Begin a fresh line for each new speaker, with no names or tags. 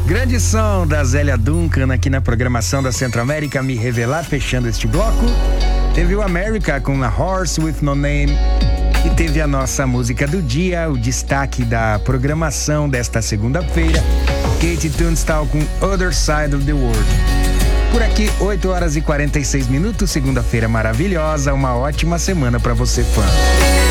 Grande som da Zélia Duncan aqui na programação da Centro-América Me Revelar, fechando este bloco. Teve o America com A Horse With No Name e teve a nossa música do dia, o destaque da programação desta segunda-feira, Kate Tunstall com Other Side of the World. Por aqui, 8 horas e 46 minutos, segunda-feira maravilhosa, uma ótima semana para você, fã.